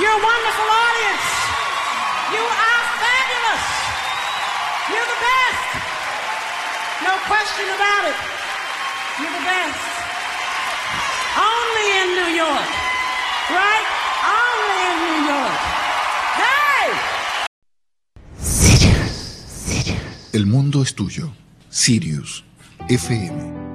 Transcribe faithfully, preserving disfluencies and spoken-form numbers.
You're a wonderful audience. You are fabulous. You're the best. No question about it. You're the best. Only in New York. Right? Only in New York. Hey! El mundo es tuyo. Sirius F M.